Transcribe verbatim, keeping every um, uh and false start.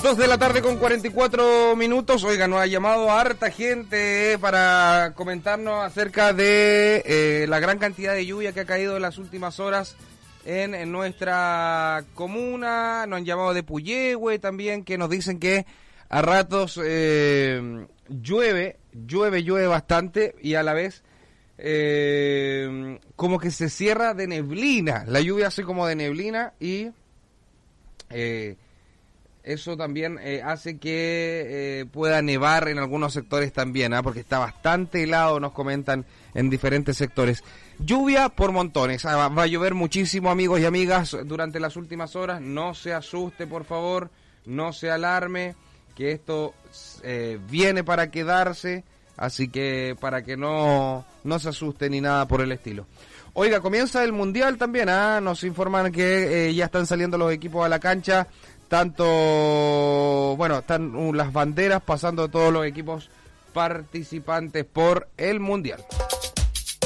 dos de la tarde con cuarenta y cuatro minutos. Oiga, nos ha llamado harta gente para comentarnos acerca de eh, la gran cantidad de lluvia que ha caído en las últimas horas en, en nuestra comuna. Nos han llamado de Puyehue también, que nos dicen que a ratos eh, llueve, llueve, llueve bastante y a la vez eh, como que se cierra de neblina. La lluvia hace como de neblina y eh, eso también eh, hace que eh, pueda nevar en algunos sectores también, ¿eh? Porque está bastante helado, nos comentan en diferentes sectores. Lluvia por montones, ah, va a llover muchísimo, amigos y amigas, durante las últimas horas. No se asuste, por favor, no se alarme, que esto eh, viene para quedarse, así que para que no, no se asuste ni nada por el estilo. Oiga, comienza el Mundial también, ¿ah? Nos informan que eh, ya están saliendo los equipos a la cancha, tanto, bueno, están uh, las banderas pasando todos los equipos participantes por el Mundial.